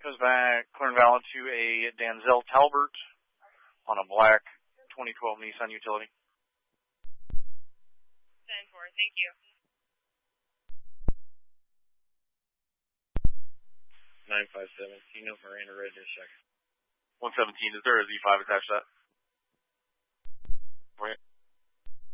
is back, clearing valid to a Danzel Talbert on a black 2012 Nissan Utility. 10-4, thank you. 957, Kino Miranda Red check. 117, is there a Z5 attached to that?